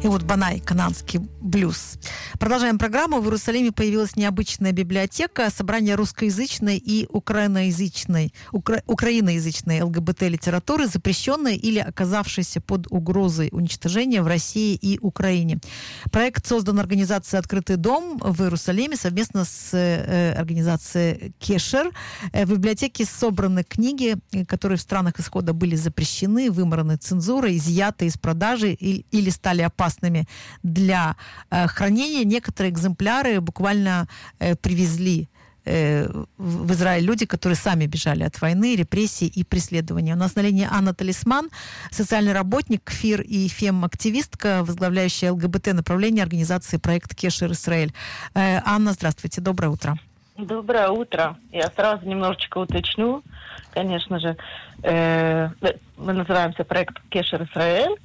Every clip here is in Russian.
И вот Банай, канадский блюз. Продолжаем программу. В Иерусалиме появилась необычная библиотека, собрание русскоязычной и украиноязычной ЛГБТ-литературы, запрещенной или оказавшейся под угрозой уничтожения в России и Украине. Проект создан организацией «Открытый дом» в Иерусалиме совместно с организацией «Кешер». В библиотеке собраны книги, которые в странах исхода были запрещены, вымораны цензурой, изъяты из продажи или стали опасными для хранения. Некоторые экземпляры буквально привезли в Израиль люди, которые сами бежали от войны, репрессий и преследования. У нас на линии Анна Талисман, социальный работник, кфир и фем-активистка, возглавляющая ЛГБТ-направление организации «Проект Кешер Исраэль». Анна, здравствуйте, доброе утро. Доброе утро. Я сразу немножечко уточню. Конечно же, мы называемся «Проект Кешер Исраэль».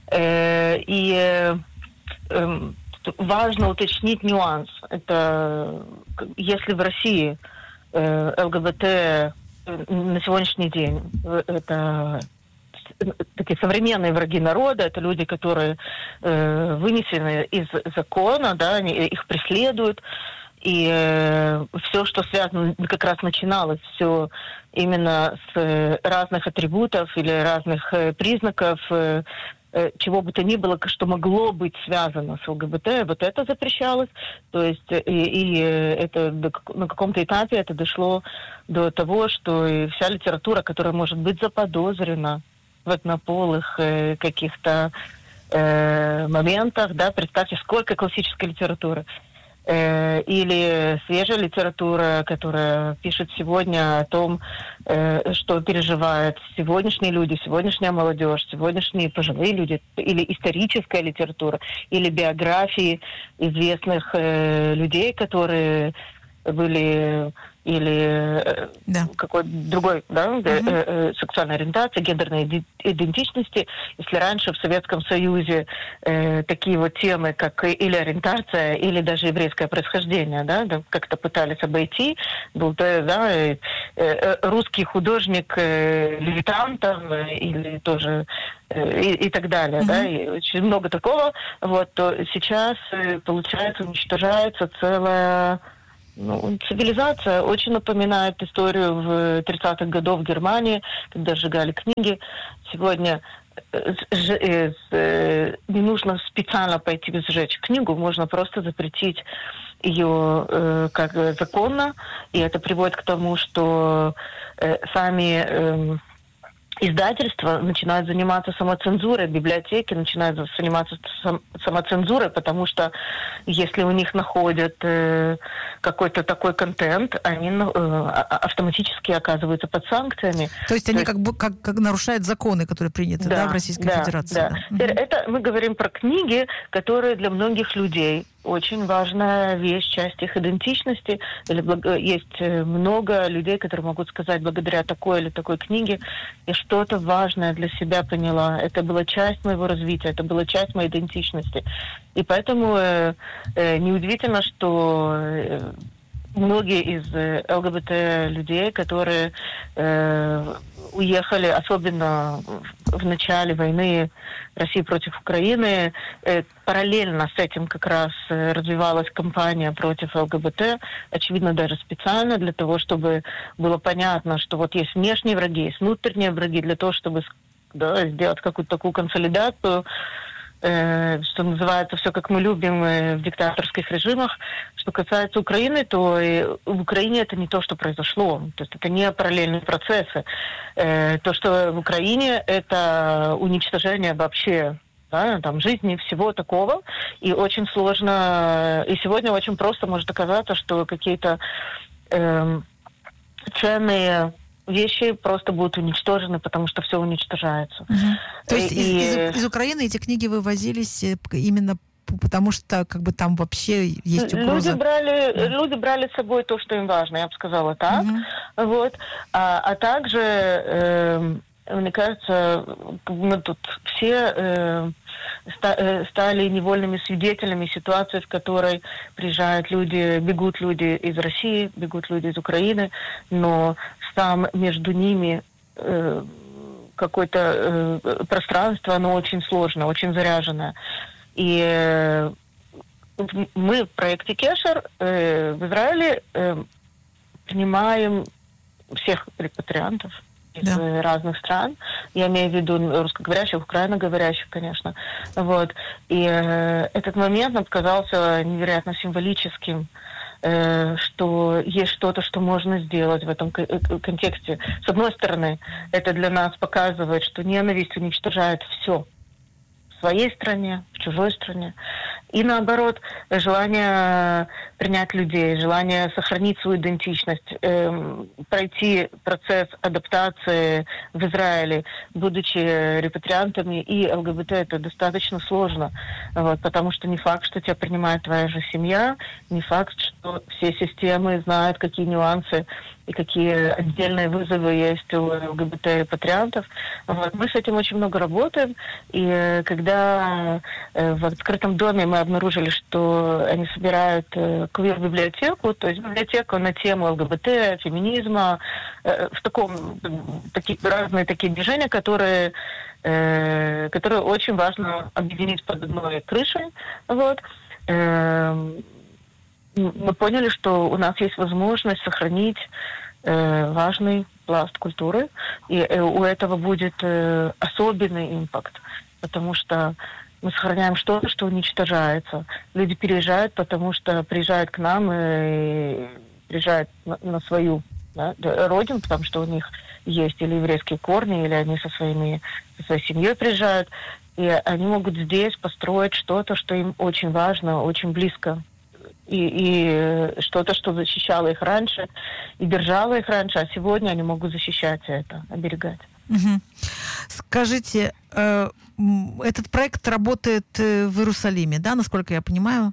И важно уточнить нюанс. Это если в России ЛГБТ на сегодняшний день это такие современные враги народа, это люди, которые вынесены из закона, да, их преследуют. И все, что связано, как раз начиналось все именно с разных атрибутов или разных признаков, чего бы то ни было, что могло быть связано с ЛГБТ, вот это запрещалось. То есть и это на каком-то этапе это дошло до того, что и вся литература, которая может быть заподозрена в однополых каких-то моментах, да, представьте, сколько классической литературы. Или свежая литература, которая пишет сегодня о том, что переживают сегодняшние люди, сегодняшняя молодежь, сегодняшние пожилые люди, или историческая литература, или биографии известных людей, которые были или какой-то другой, да, сексуальной ориентации, гендерной идентичности. Если раньше в Советском Союзе такие вот темы, как или ориентация, или даже еврейское происхождение, да, как-то пытались обойти, был русский художник Левитан там, или тоже и так далее, да, и очень много такого, вот, то сейчас, получается, уничтожается целая цивилизация. Очень напоминает историю в 30-х годах в Германии, когда сжигали книги. Сегодня не нужно специально пойти сжечь книгу, можно просто запретить ее как законно, и это приводит к тому, что сами издательства начинают заниматься самоцензурой, библиотеки начинают заниматься самоцензурой, потому что если у них находят какой-то такой контент, они автоматически оказываются под санкциями. То есть они как нарушают законы, которые приняты в Российской Федерации. Да. Теперь это мы говорим про книги, которые для многих людей очень важная вещь, часть их идентичности. Есть много людей, которые могут сказать, благодаря такой или такой книге я что-то важное для себя поняла. Это была часть моего развития, это была часть моей идентичности. И поэтому неудивительно, что многие из ЛГБТ людей, которые уехали, особенно в начале войны России против Украины, параллельно с этим как раз развивалась кампания против ЛГБТ, очевидно, даже специально для того, чтобы было понятно, что вот есть внешние враги, есть внутренние враги, для того, чтобы сделать какую-то такую консолидацию, что называется, все как мы любим в диктаторских режимах. Что касается Украины, то в Украине это не то, что произошло. То есть это не параллельные процессы. То, что в Украине, это уничтожение вообще, да, там, жизни, всего такого. И очень сложно, и сегодня очень просто может оказаться, что какие-то ценные вещи просто будут уничтожены, потому что все уничтожается. То есть из Украины эти книги вывозились именно потому, что как бы там вообще есть угроза? Люди брали с собой то, что им важно, я бы сказала так. Вот. А также, мне кажется, мы тут все стали невольными свидетелями ситуации, в которой приезжают люди, бегут люди из России, бегут люди из Украины, но там между ними какое-то пространство, оно очень сложное, очень заряженное. И мы в проекте Кешер в Израиле принимаем всех репатриантов из разных стран. Я имею в виду русскоговорящих, украиноговорящих, конечно. Вот. И этот момент нам казался невероятно символическим, что есть что-то, что можно сделать в этом контексте. С одной стороны, это для нас показывает, что ненависть уничтожает все в своей стране, в чужой стране. И наоборот, желание принять людей, желание сохранить свою идентичность, пройти процесс адаптации в Израиле, будучи репатриантами и ЛГБТ, это достаточно сложно. Вот, потому что не факт, что тебя принимает твоя же семья, не факт, что все системы знают, какие нюансы и какие отдельные вызовы есть у ЛГБТ-репатриантов. Вот. Мы с этим очень много работаем. И когда в открытом доме мы обнаружили, что они собирают квир-библиотеку, то есть библиотеку на тему ЛГБТ, феминизма, в такие разные такие движения, которые очень важно объединить под одной крышей. Вот. Мы поняли, что у нас есть возможность сохранить важный пласт культуры, и у этого будет особенный импакт, потому что мы сохраняем что-то, что уничтожается. Люди переезжают, потому что приезжают к нам и приезжают на свою родину, потому что у них есть или еврейские корни, или они со своей семьей приезжают, и они могут здесь построить что-то, что им очень важно, очень близко. И что-то, что защищало их раньше и держало их раньше, а сегодня они могут защищать это, оберегать. Угу. Скажите, этот проект работает в Иерусалиме, да, насколько я понимаю?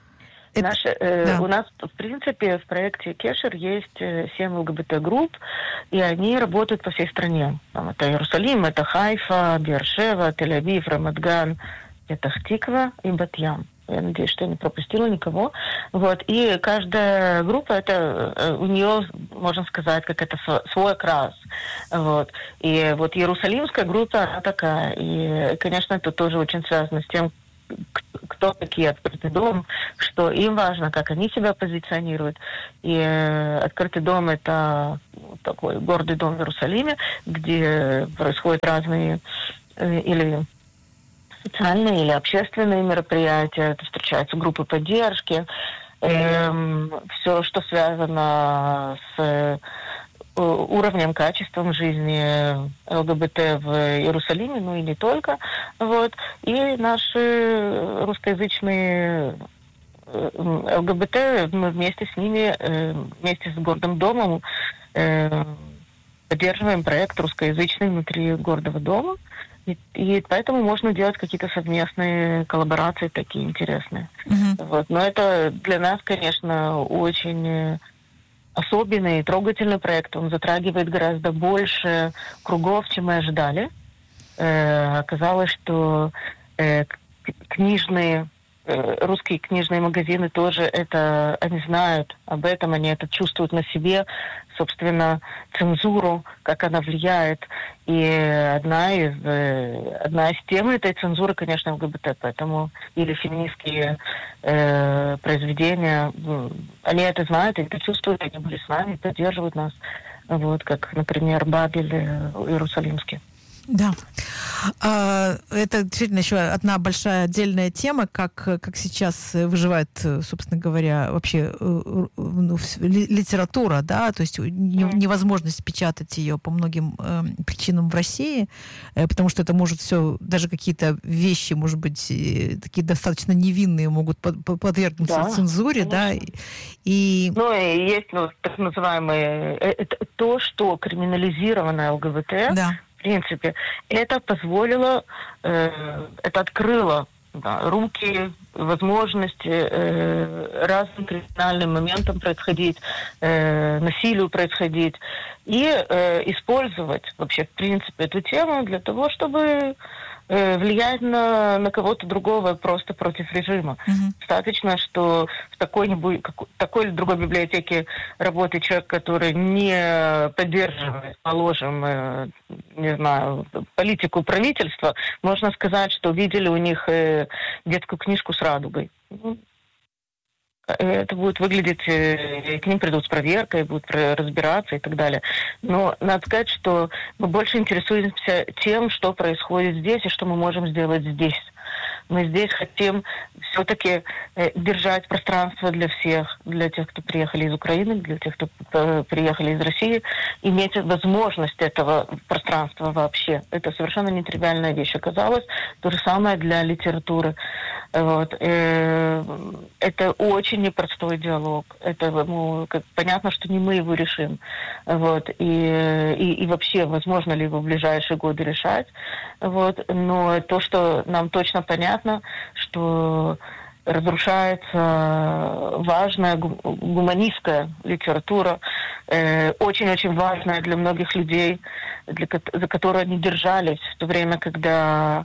У нас, в принципе, в проекте Кешер есть 7 ЛГБТ-групп, и они работают по всей стране. Там это Иерусалим, это Хайфа, Беэр-Шева, Тель-Авив, Рамат-Ган, Петах-Тиква и Бат-Ям. Я надеюсь, что я не пропустила никого. Вот. И каждая группа, это у нее, можно сказать, как это свой окрас. Вот. И вот Иерусалимская группа, она такая. И, конечно, это тоже очень связано с тем, кто такие «Открытый дом», что им важно, как они себя позиционируют. И «Открытый дом» — это такой гордый дом в Иерусалиме, где происходят разные или социальные или общественные мероприятия, это встречаются группы поддержки, все, что связано с уровнем, качеством жизни ЛГБТ в Иерусалиме, ну и не только. Вот. И наши русскоязычные ЛГБТ, мы вместе с ними, вместе с Гордым домом поддерживаем проект русскоязычный внутри Гордого дома. И поэтому можно делать какие-то совместные коллаборации такие интересные. Вот. Но это для нас, конечно, очень особенный, трогательный проект. Он затрагивает гораздо больше кругов, чем мы ожидали. Оказалось, что русские книжные магазины тоже это, они знают об этом, они это чувствуют на себе, собственно, цензуру, как она влияет. И одна из тем этой цензуры, конечно, ЛГБТ, поэтому или феминистские произведения, они это знают, они это чувствуют, они были с нами, поддерживают нас, вот, как, например, Бабель Иерусалимский. Да. Это действительно еще одна большая отдельная тема, как сейчас выживает, собственно говоря, вообще литература, да, то есть невозможность печатать ее по многим причинам в России, потому что это может все, даже какие-то вещи, может быть, такие достаточно невинные могут подвергнуться цензуре, конечно. Да. И есть так называемые, то, что криминализировано ЛГБТ, да. В принципе, это позволило, это открыло руки, возможности разным криминальным моментам происходить, насилию происходить. и использовать вообще, в принципе, эту тему для того, чтобы влиять на кого-то другого просто против режима. Достаточно, что в такой или другой библиотеке работает человек, который не поддерживает, положим, не знаю, политику правительства, можно сказать, что видели у них детскую книжку с радугой. Это будет выглядеть, к ним придут с проверкой, будут разбираться и так далее. Но надо сказать, что мы больше интересуемся тем, что происходит здесь и что мы можем сделать здесь. Мы здесь хотим все-таки держать пространство для всех, для тех, кто приехали из Украины, для тех, кто приехали из России, иметь возможность этого пространства вообще. Это совершенно нетривиальная вещь оказалась. То же самое для литературы. Вот. Это очень непростой диалог. Это, понятно, что не мы его решим. Вот. И вообще, возможно ли его в ближайшие годы решать. Вот. Но то, что нам точно понятно, что разрушается важная гуманистская литература, очень-очень важная для многих людей, за которую они держались в то время, когда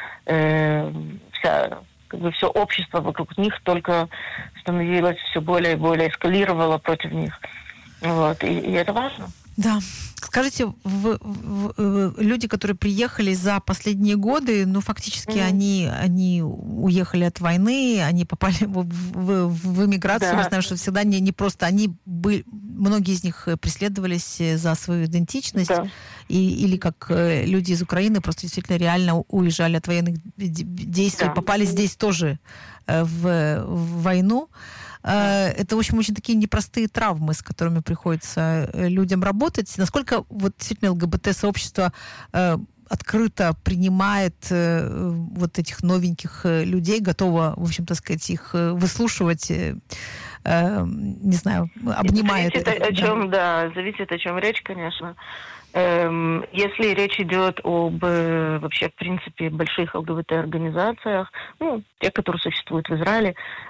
все общество вокруг них только становилось все более и более, эскалировало против них. Вот. И это важно. Да. Скажите, люди, которые приехали за последние годы, ну, фактически они уехали от войны, они попали в эмиграцию. Да. Мы знаем, что всегда не просто многие из них преследовались за свою идентичность, да. Или как люди из Украины просто действительно реально уезжали от военных действий, да. Попали здесь тоже в войну. Это, в общем, очень такие непростые травмы, с которыми приходится людям работать. Насколько вот действительно ЛГБТ-сообщество открыто принимает вот этих новеньких людей, готово, в общем-то сказать, их выслушивать, не знаю, обнимает. Зависит, о чем речь, конечно. Если речь идет об вообще, в принципе, больших ЛГБТ-организациях, ну, те, которые существуют в Израиле,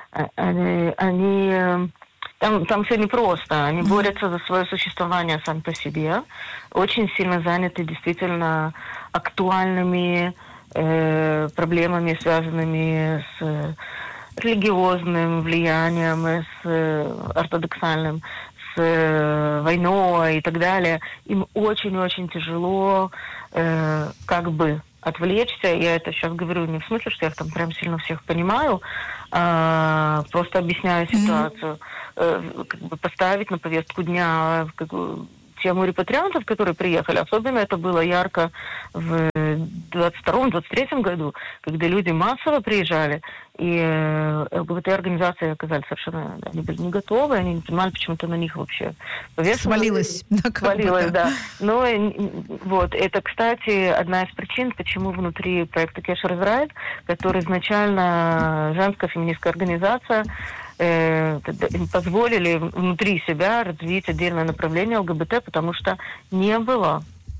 там все непросто. Они борются за свое существование сами по себе. Очень сильно заняты действительно актуальными проблемами, связанными с религиозным влиянием, с ортодоксальным, с войной и так далее. Им очень-очень тяжело как бы отвлечься. Я это сейчас говорю не в смысле, что я там прям сильно всех понимаю, а просто объясняю ситуацию. Как бы поставить на повестку дня тему репатриантов, которые приехали. Особенно это было ярко в 22-23 году, когда люди массово приезжали, и ЛГБТ-организации оказались совершенно... Они были не готовы, они не понимали, почему-то на них вообще повестка... Свалилась, да. Но вот, это, кстати, одна из причин, почему внутри проекта Кешер Израиль, который изначально женская феминистская организация, позволили внутри себя развить отдельное направление ЛГБТ, потому что не было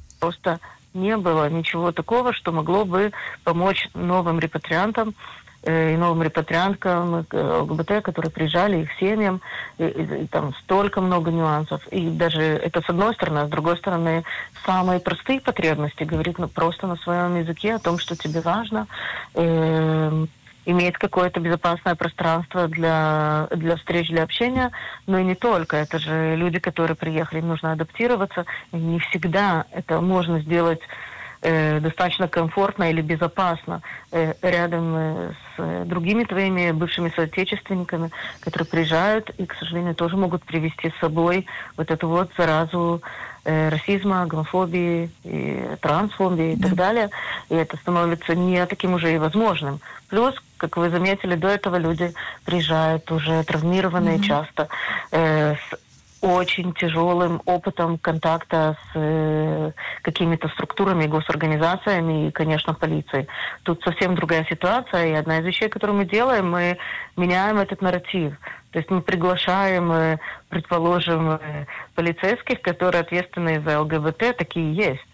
ничего такого, что могло бы помочь новым репатриантам и новым репатрианткам ЛГБТ, которые приезжали, их семьям, и там столько много нюансов. И даже это с одной стороны, а с другой стороны, самые простые потребности, говорит просто на своем языке о том, что тебе важно, иметь какое-то безопасное пространство для встреч, для общения, но и не только. Это же люди, которые приехали, им нужно адаптироваться. И не всегда это можно сделать достаточно комфортно или безопасно рядом с другими твоими бывшими соотечественниками, которые приезжают и, к сожалению, тоже могут привести с собой вот эту вот заразу расизма, гомофобии, и трансфобии и так далее. И это становится не таким уже и возможным. Плюс, как вы заметили, до этого люди приезжают уже травмированные часто, с очень тяжелым опытом контакта с какими-то структурами, госорганизациями и, конечно, полицией. Тут совсем другая ситуация, и одна из вещей, которую мы делаем, мы меняем этот нарратив. То есть мы приглашаем, предположим, полицейских, которые ответственны за ЛГБТ, такие есть.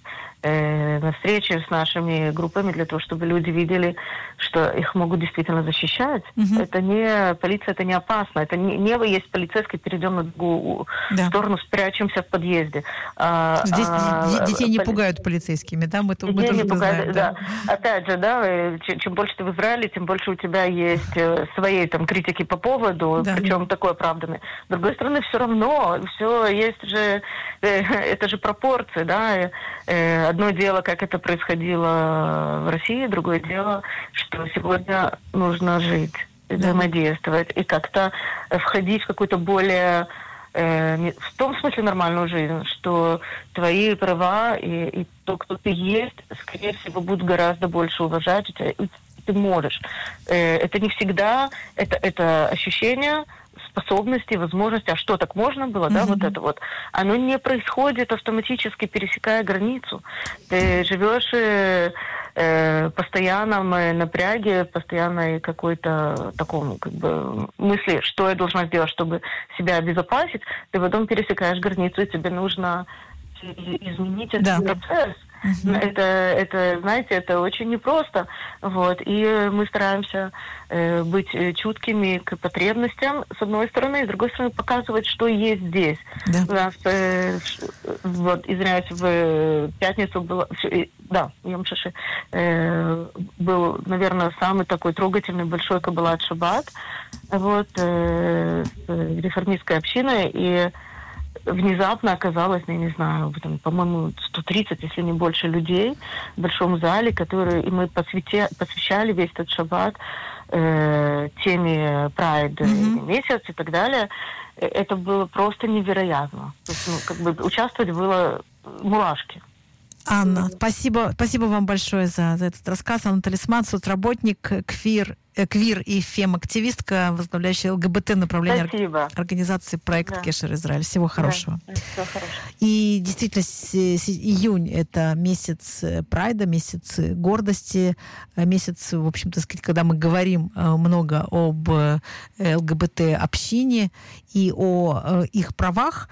на встрече с нашими группами для того, чтобы люди видели, что их могут действительно защищать. Это не полиция, это не опасно. Это не вы есть полицейский, перейдем на другую сторону, спрячемся в подъезде. Здесь детей не пугают полицейскими, да? Мы тоже не это знаем. Да. Опять же, чем больше ты в Израиле, тем больше у тебя есть своей там критики по поводу, причем такой оправданный. С другой стороны, все равно, все есть же, это же пропорции, да. Одно дело, как это происходило в России, другое дело, что сегодня нужно жить, взаимодействовать и как-то входить в какую-то более, в том смысле, нормальную жизнь, что твои права и то, кто ты есть, скорее всего, будут гораздо больше уважать тебя, и ты можешь. Это не всегда, это ощущение способности, возможности, а что, так можно было, да, вот это вот, оно не происходит автоматически, пересекая границу. Ты живешь в постоянном напряге, постоянной какой-то таком, как бы, мысли, что я должна сделать, чтобы себя обезопасить, ты потом пересекаешь границу, и тебе нужно изменить этот процесс. Это, знаете, это очень непросто. Вот. И мы стараемся быть чуткими к потребностям, с одной стороны, и с другой стороны, показывать, что есть здесь. У нас, вот, извиняюсь, в пятницу было, Йом Шиши, был, наверное, самый такой трогательный большой Каббалат Шаббат, вот, с реформистской общиной, и внезапно оказалось, я не знаю, там, по-моему, 130, если не больше людей в большом зале, которые, и мы посвящали весь этот шаббат теме Прайд месяц и так далее. Это было просто невероятно. То есть, как бы участвовать было мурашки. Анна, спасибо вам большое за этот рассказ. Анна Талисман, соцработник, квир и фем-активистка, возглавляющая ЛГБТ направление организации «Проект Кешер Израиль». Всего хорошего. Всего хорошего. И действительно, июнь – это месяц прайда, месяц гордости, месяц, в общем-то, когда мы говорим много об ЛГБТ-общине и о их правах.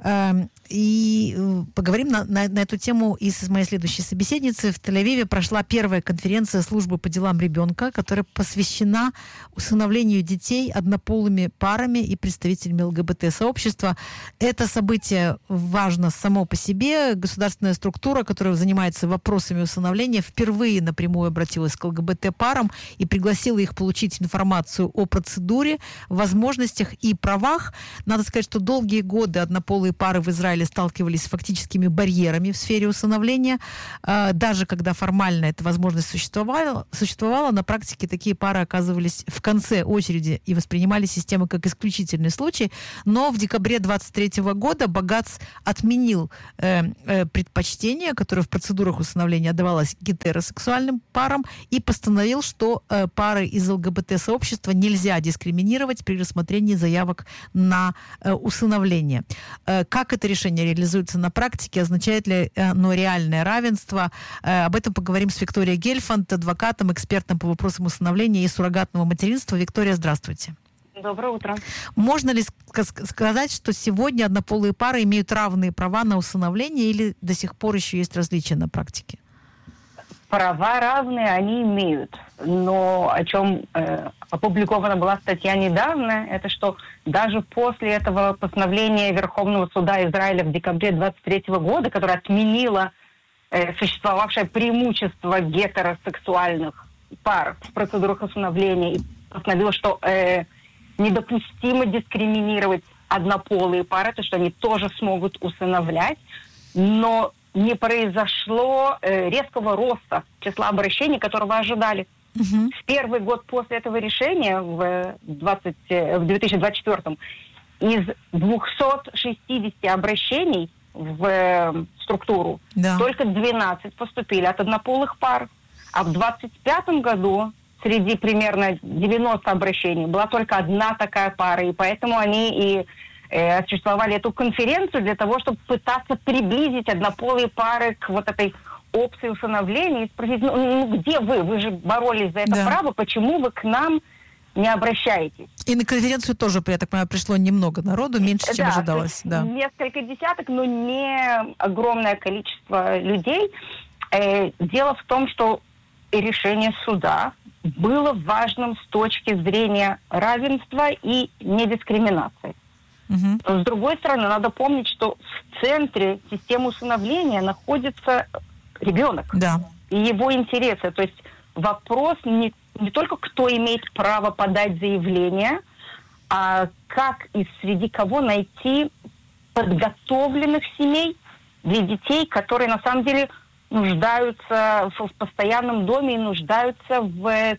И поговорим на эту тему и с моей следующей собеседницей. В Тель-Авиве прошла первая конференция службы по делам ребенка, которая посвящена усыновлению детей однополыми парами и представителями ЛГБТ-сообщества. Это событие важно само по себе. Государственная структура, которая занимается вопросами усыновления, впервые напрямую обратилась к ЛГБТ-парам и пригласила их получить информацию о процедуре, возможностях и правах. Надо сказать, что долгие годы однополые пары в Израиле сталкивались с фактическими барьерами в сфере усыновления. Даже когда формально эта возможность существовала, на практике такие пары оказывались в конце очереди и воспринимали систему как исключительный случай. Но в декабре 2023 года Багац отменил предпочтение, которое в процедурах усыновления отдавалось гетеросексуальным парам, и постановил, что пары из ЛГБТ-сообщества нельзя дискриминировать при рассмотрении заявок на усыновление. Как это решение реализуется на практике, означает ли оно реальное равенство? Об этом поговорим с Викторией Гельфанд, адвокатом, экспертом по вопросам усыновления и суррогатного материнства. Виктория, здравствуйте. Доброе утро. Можно ли сказать, что сегодня однополые пары имеют равные права на усыновление или до сих пор еще есть различия на практике? Права разные они имеют. Но о чем опубликована была статья недавно, это что даже после этого постановления Верховного суда Израиля в декабре 2023 года, которое отменило существовавшее преимущество гетеросексуальных пар в процедурах усыновления и постановило, что недопустимо дискриминировать однополые пары, то что они тоже смогут усыновлять, но не произошло резкого роста числа обращений, которого ожидали. В первый год после этого решения, в 2024, из 260 обращений в структуру только 12 поступили от однополых пар. А в 2025 году среди примерно 90 обращений была только одна такая пара, и поэтому они и осуществовали эту конференцию для того, чтобы пытаться приблизить однополые пары к вот этой опции усыновления и спросить, где вы? Вы же боролись за это право, почему вы к нам не обращайтесь. И на конференцию тоже, я так понимаю, пришло немного народу, меньше, чем ожидалось. Да. Несколько десяток, но не огромное количество людей. Дело в том, что решение суда было важным с точки зрения равенства и недискриминации. Угу. Но, с другой стороны, надо помнить, что в центре системы усыновления находится ребенок и его интересы. То есть вопрос не только кто имеет право подать заявление, а как и среди кого найти подготовленных семей для детей, которые на самом деле нуждаются в постоянном доме и нуждаются в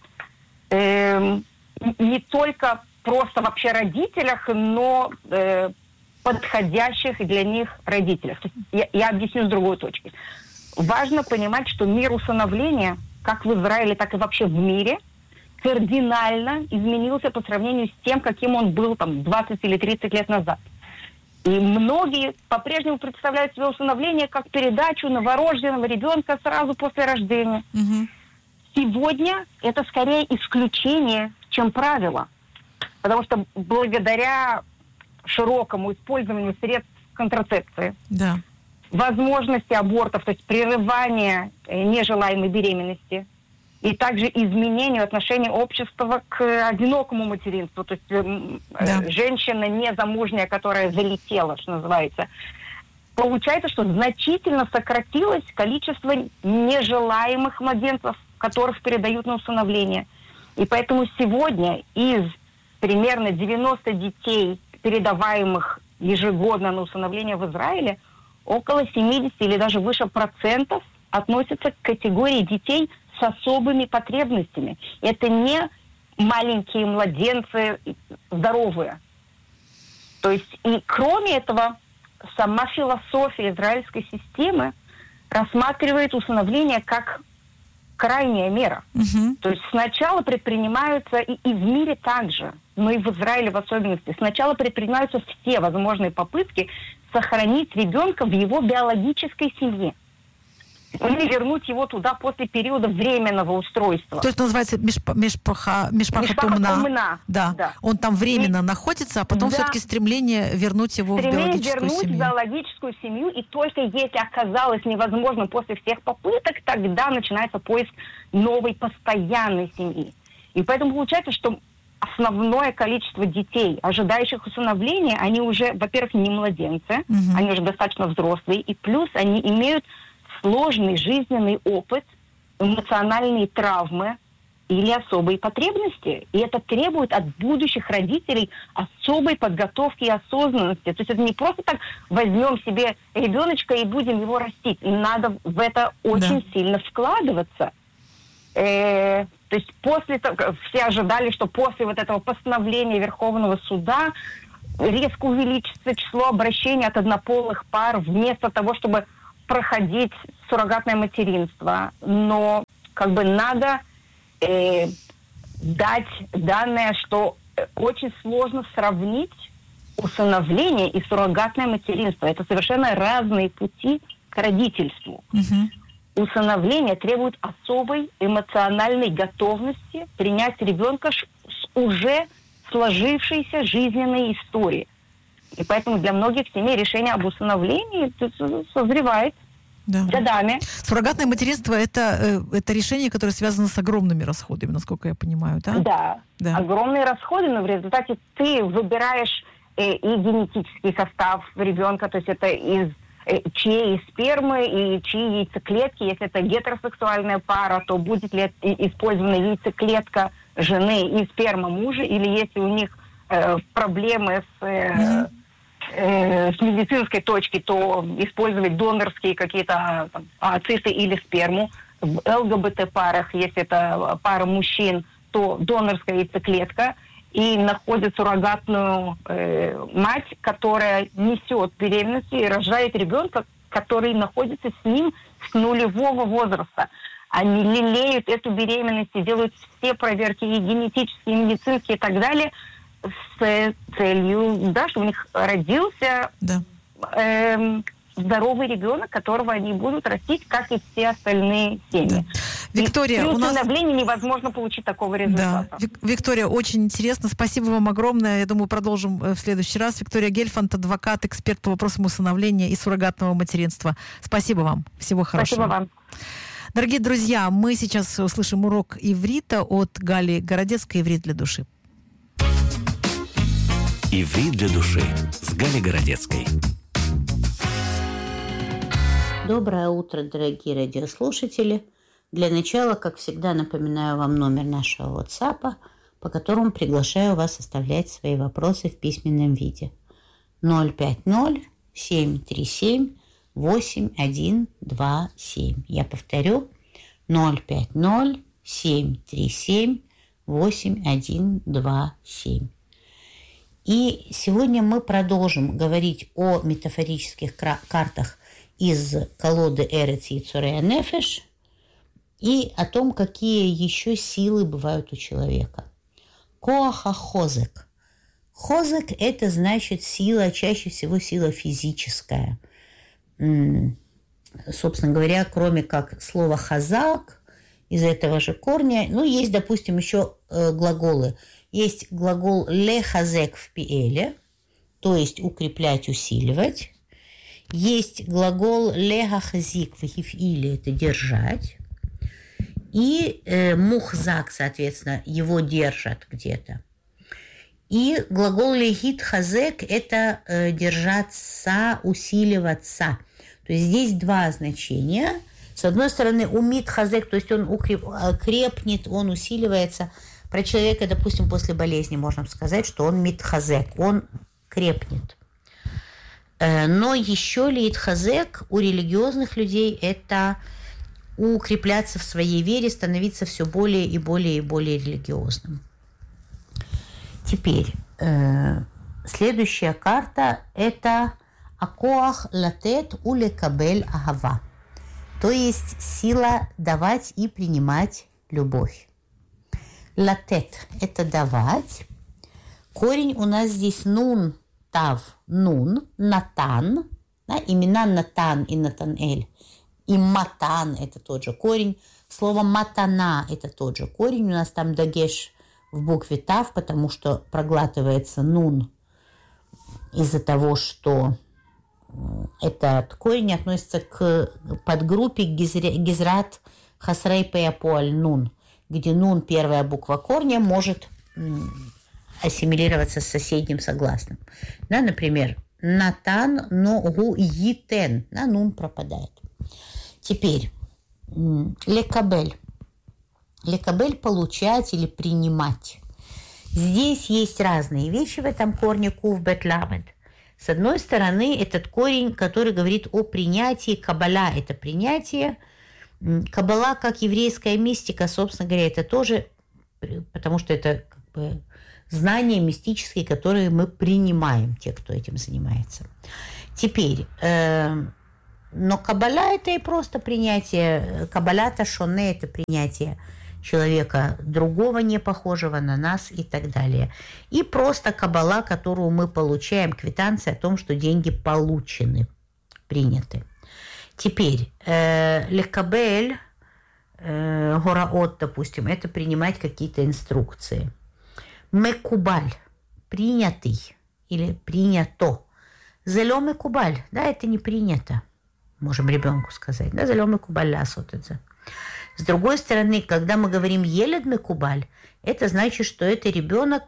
не только просто вообще родителях, но подходящих для них родителях. То есть я объясню с другой точки. Важно понимать, что мир усыновления, как в Израиле, так и вообще в мире, кардинально изменился по сравнению с тем, каким он был там 20 или 30 лет назад. И многие по-прежнему представляют себе усыновление как передачу новорожденного ребенка сразу после рождения. Угу. Сегодня это скорее исключение, чем правило. Потому что благодаря широкому использованию средств контрацепции, возможности абортов, то есть прерывания нежелаемой беременности, и также изменению отношения общества к одинокому материнству, то есть женщина незамужняя, которая залетела, что называется, получается, что значительно сократилось количество нежелаемых младенцев, которых передают на усыновление. И поэтому сегодня из примерно 90 детей, передаваемых ежегодно на усыновление в Израиле, около 70 или даже выше процентов относятся к категории детей с особыми потребностями. Это не маленькие младенцы здоровые. То есть и кроме этого, сама философия израильской системы рассматривает усыновление как крайняя мера. Угу. То есть сначала предпринимаются, и в мире также, но и в Израиле в особенности, сначала предпринимаются все возможные попытки сохранить ребенка в его биологической семье. Или вернуть его туда после периода временного устройства. То есть называется Мишпаха Умна. Да. Он там временно находится, а потом все-таки стремление вернуть его в биологическую семью. В биологическую семью, и только если оказалось невозможным после всех попыток, тогда начинается поиск новой постоянной семьи. И поэтому получается, что основное количество детей, ожидающих усыновления, они уже, во-первых, не младенцы, они уже достаточно взрослые, и плюс они имеют сложный жизненный опыт, эмоциональные травмы или особые потребности. И это требует от будущих родителей особой подготовки и осознанности. То есть это не просто так возьмем себе ребеночка и будем его растить. Надо в это очень сильно вкладываться. То есть после того, все ожидали, что после вот этого постановления Верховного суда резко увеличится число обращений от однополых пар вместо того, чтобы проходить суррогатное материнство. Но как бы надо дать данное, что очень сложно сравнить усыновление и суррогатное материнство. Это совершенно разные пути к родительству. Усыновление требует особой эмоциональной готовности принять ребенка с уже сложившейся жизненной историей. И поэтому для многих семей решение об усыновлении созревает годами. Суррогатное материнство это решение, которое связано с огромными расходами, насколько я понимаю, да? Да. Огромные расходы, но в результате ты выбираешь и генетический состав ребенка, то есть это из чьей спермы и чьи яйцеклетки. Если это гетеросексуальная пара, то будет ли использована яйцеклетка жены и сперма мужа, или если у них проблемы с медицинской точки, то использовать донорские какие-то ацисты или сперму. В ЛГБТ-парах, если это пара мужчин, то донорская яйцеклетка. И находит суррогатную мать, которая несет беременность и рожает ребенка, который находится с ним с нулевого возраста. Они лелеют эту беременность и делают все проверки и генетические, и медицинские и так далее с целью, чтобы у них родился здоровый ребенок, которого они будут растить, как и все остальные семьи. Да. Виктория, при усыновлении невозможно получить такого результата. Да. Виктория, очень интересно. Спасибо вам огромное. Я думаю, продолжим в следующий раз. Виктория Гельфанд, адвокат, эксперт по вопросам усыновления и суррогатного материнства. Спасибо вам. Всего хорошего. Спасибо вам. Дорогие друзья, мы сейчас услышим урок иврита от Гали Городецкой «Иврит для души». Иврит для души с Галей Городецкой. Доброе утро, дорогие радиослушатели. Для начала, как всегда, напоминаю вам номер нашего WhatsApp, по которому приглашаю вас оставлять свои вопросы в письменном виде. 050-737-8127. Я повторю. 050-737-8127. И сегодня мы продолжим говорить о метафорических картах из колоды Эрец Йецорей Нефеш и о том, какие еще силы бывают у человека. Коаха хозек. Хозек – это значит сила, чаще всего сила физическая. Собственно говоря, кроме как слова хазак, из этого же корня, есть, допустим, еще глаголы. Есть глагол лехазек в пиэле, то есть укреплять, усиливать. Есть глагол лехахазик в хифиле, это держать. И мухзак, соответственно, его держат где-то. И глагол лехит хазек – это держаться, усиливаться. То есть здесь два значения. С одной стороны, умит хазек, то есть он крепнет, он усиливается. Про человека, допустим, после болезни можно сказать, что он митхазек, он крепнет. Но еще литхазек у религиозных людей – это укрепляться в своей вере, становиться все более и более и более религиозным. Теперь следующая карта – это акоах латет улекабель агава, то есть сила давать и принимать любовь. Латет – это давать. Корень у нас здесь нун, тав, нун, натан. Да, имена Натан и Натанэль. И матан – это тот же корень. Слово матана – это тот же корень. У нас там дагеш в букве тав, потому что проглатывается нун из-за того, что этот корень относится к подгруппе гизрат хасрей пеяпуаль нун, где нун, первая буква корня, может ассимилироваться с соседним согласным. Да, например, натан ногу йитен. Да, нун пропадает. Теперь лекабель. Лекабель – получать или принимать. Здесь есть разные вещи в этом корне кув бет ламед. С одной стороны, этот корень, который говорит о принятии, каббала – это принятие. Каббала, как еврейская мистика, собственно говоря, это тоже, потому что это как бы знания мистические, которые мы принимаем, те, кто этим занимается. Теперь, но каббала – это и просто принятие, каббалата шоне – это принятие человека другого, не похожего на нас и так далее. И просто каббала, которую мы получаем, квитанция о том, что деньги получены, приняты. Теперь, лекабель, гораот, допустим, это принимать какие-то инструкции. Мекубаль, принятый или принято. Зелё мекубаль, да, это не принято, можем ребенку сказать. Да, зелё мекубаль ласот это. С другой стороны, когда мы говорим елед мекубаль, это значит, что это ребенок, у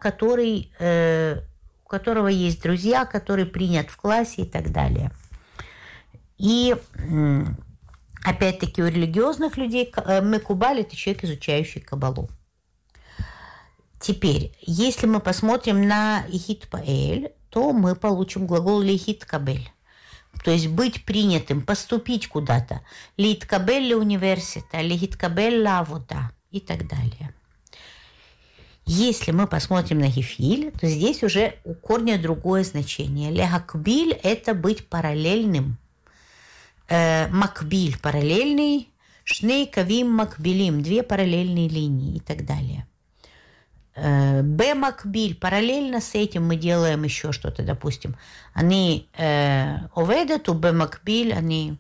которого есть друзья, который принят в классе и так далее. И опять-таки у религиозных людей мекубаль – это человек, изучающий каббалу. Теперь, если мы посмотрим на ихит паэль, то мы получим глагол лихит кабель. То есть быть принятым, поступить куда-то. Лит кабель ля университа, лихит кабель ла авода и так далее. Если мы посмотрим на гефиль, то здесь уже у корня другое значение. Лехакбиль – это быть параллельным. Макбиль – параллельный. Шней кавим макбилим – две параллельные линии и так далее. Бемакбиль. Параллельно с этим мы делаем еще что-то, допустим. Они оведет, у бемакбиль они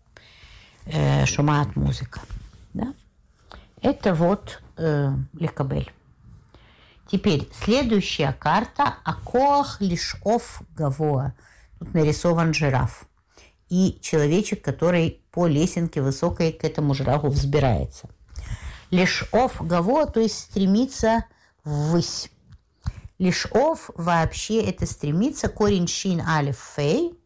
шумат музыка. Да? Это вот лекабель. Теперь следующая карта Акоах лишов гавоа. Тут нарисован жираф. И человечек, который по лесенке высокой к этому жирафу взбирается. Лишов гавоа, то есть стремится ввысь. Лишов вообще это стремится, корень шин алиф фей.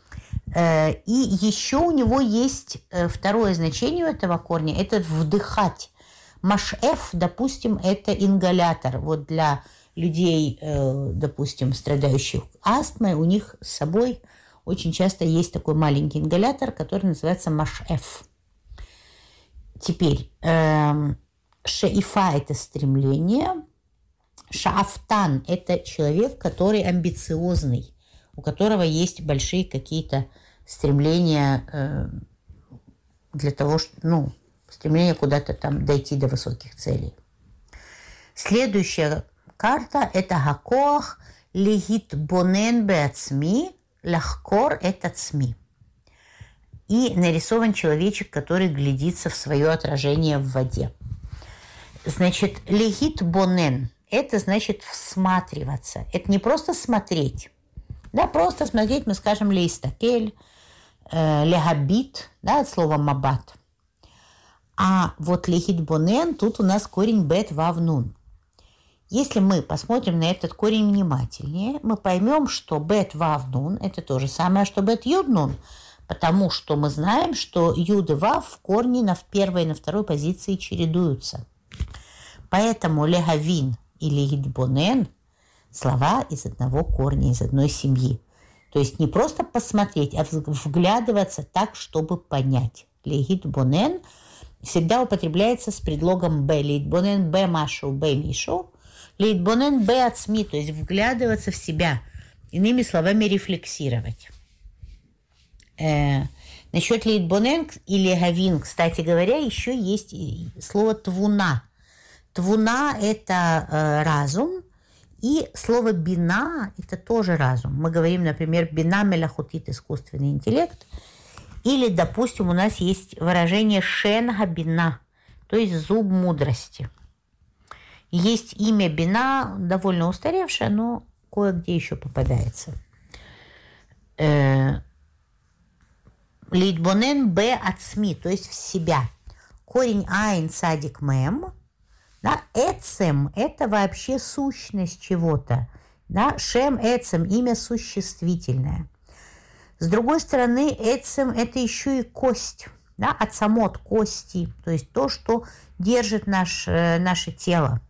И еще у него есть второе значение у этого корня, это вдыхать. Машэф, допустим, это ингалятор. Вот для людей, допустим, страдающих астмой, у них с собой очень часто есть такой маленький ингалятор, который называется машэф. Теперь, шаифа – это стремление. Шаафтан – это человек, который амбициозный, у которого есть большие какие-то стремления для того, что, стремление куда-то там дойти до высоких целей. Следующая карта – это Гакоах лигит бонен беацми, лахкор – это цми. И нарисован человечек, который глядится в свое отражение в воде. Значит, лигит бонен – это значит всматриваться. Это не просто смотреть. Да, просто смотреть, мы скажем лейстакель, легабит, да, от слова мабат. А вот лихит бонен, тут у нас корень бет вав нун. Если мы посмотрим на этот корень внимательнее, мы поймем, что бет вав нун – это то же самое, что бет юд нун, потому что мы знаем, что юд и вав в корне на первой и на второй позиции чередуются. Поэтому легавин и лихит бонен – слова из одного корня, из одной семьи. То есть не просто посмотреть, а вглядываться так, чтобы понять. Лихит бонен – всегда употребляется с предлогом «б». «Лейтбонен б машу, б мишу». «Лейтбонен б ацми», то есть вглядываться в себя. Иными словами, рефлексировать. Насчет «лейтбонен» или «гавин», кстати говоря, еще есть слово «твуна». «Твуна» – это разум, и слово «бина» – это тоже разум. Мы говорим, например, «бина мелахутит» – искусственный интеллект. Или, допустим, у нас есть выражение «шен габина», то есть зуб мудрости. Есть имя Бина, довольно устаревшее, но кое-где еще попадается. Лейтбонен б ацми, то есть в себя. Корень айн садик мэм. Да, эцем – это вообще сущность чего-то. Да, шем эцем – имя существительное. С другой стороны, эцем – это еще и кость, да, ацамот – кости, то есть то, что держит наше тело.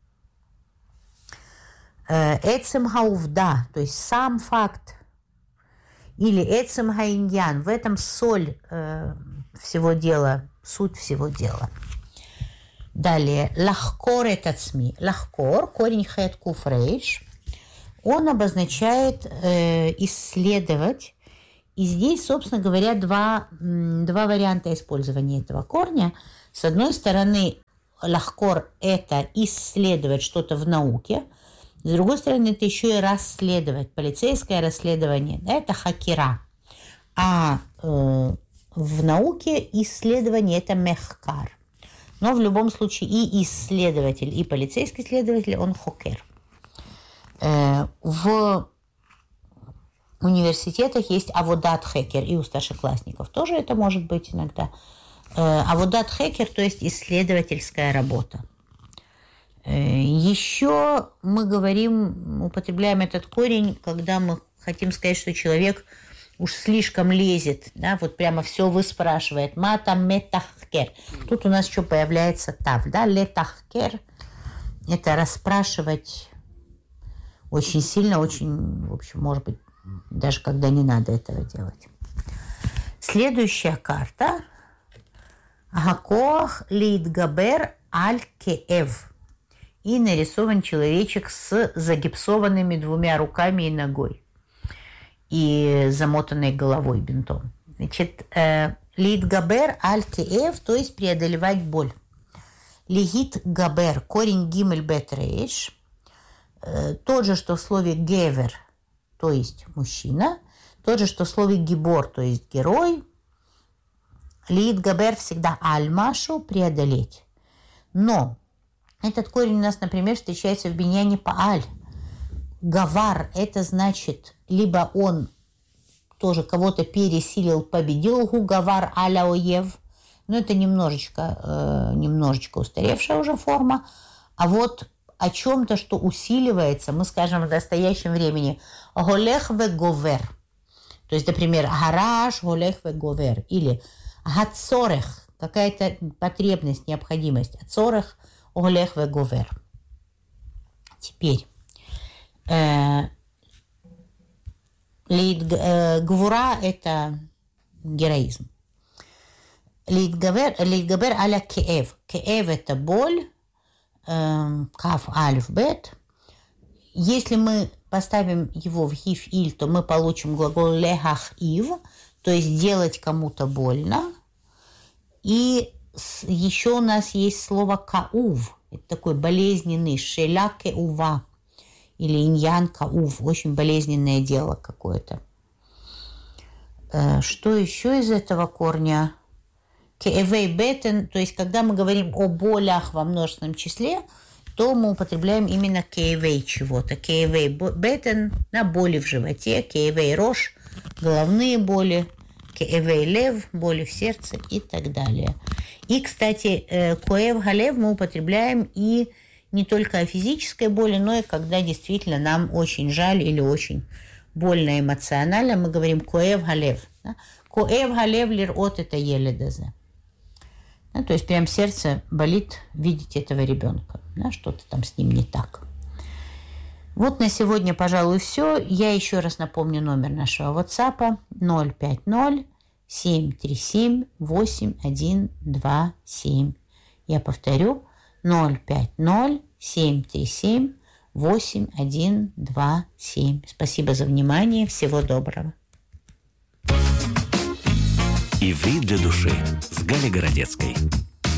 Эцем хаувда, то есть сам факт, или эцем хаиньян, в этом соль всего дела, суть всего дела. Далее, лахкор – это цми. Лахкор, корень хэт куф рейш, он обозначает исследовать. И здесь, собственно говоря, два варианта использования этого корня. С одной стороны, лахкор – это исследовать что-то в науке. С другой стороны, это еще и расследовать. Полицейское расследование – это хакера. А в науке исследование – это мехкар. Но в любом случае и исследователь, и полицейский следователь – он хокер. В университетах есть аводат хекер, и у старшеклассников тоже это может быть иногда. Аводат хекер, то есть исследовательская работа. Еще мы употребляем этот корень, когда мы хотим сказать, что человек уж слишком лезет, да, вот прямо все выспрашивает. Матам метахкер. Тут у нас еще появляется тав, да, летахкер. Это расспрашивать очень сильно, очень, в общем, может быть, даже когда не надо этого делать. Следующая карта. Гакоах лейтгабер аль-кеэв. И нарисован человечек с загипсованными двумя руками и ногой. И замотанной головой бинтом. Значит, лейтгабер аль-кеэв, то есть преодолевать боль. Лигит габер, корень гимель бет рейш, тот же, что в слове гевер, то есть мужчина, тот же, что в слове гибор, то есть герой. Лигит габер всегда аль-машу, преодолеть. Но этот корень у нас, например, встречается в биньяне пааль. Гавар – это значит, либо он тоже кого-то пересилил, победил, гавар аля оев, но это немножечко устаревшая уже форма. А вот о чем-то, что усиливается, мы скажем в настоящем времени голех ве говер. То есть, например, гараж голех ве говер. Или гацорех, какая-то потребность, необходимость. Ацорех голех ве говер. Теперь гвура – это героизм. Лейтгабер аля кеэв. Кеэв – это боль. Каф, альф, бет. Если мы поставим его в гиф иль, то мы получим глагол лехах ив, то есть делать кому-то больно. И еще у нас есть слово каув. Это такой болезненный шеля кеува. Или иньян каув. Очень болезненное дело какое-то. Что еще из этого корня? Кеэвей бетен, то есть когда мы говорим о болях во множественном числе, то мы употребляем именно кеэвей чего-то. Кеэвей бетен на боли в животе, кеэвей рош, головные боли, кеэвей лев, боли в сердце и так далее. И, кстати, коэв галев мы употребляем и не только о физической боли, но и когда действительно нам очень жаль или очень больно эмоционально, мы говорим коэв галев. Коэв галев лирот это еледазе. То есть прям сердце болит видеть этого ребенка. Что-то там с ним не так. Вот на сегодня, пожалуй, все. Я еще раз напомню номер нашего WhatsApp 050-737-8127. Я повторю 050-737-8127. Спасибо за внимание. Всего доброго. Иврит для души с Галей Городецкой.